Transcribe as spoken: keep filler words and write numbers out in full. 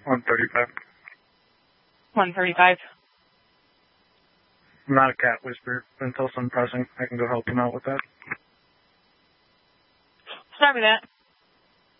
one thirty-five. one thirty-five. I'm not a cat whisperer. Until some pressing, I can go help him out with that. Sorry for that.